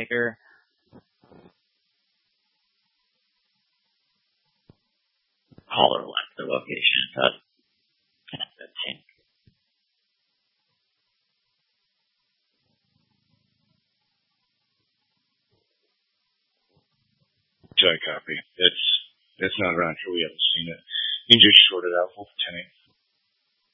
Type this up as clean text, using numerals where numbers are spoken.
Baker. Caller left the location, but that's it. Copy. It's not around here. We haven't seen it. You can just short it out. We'll 10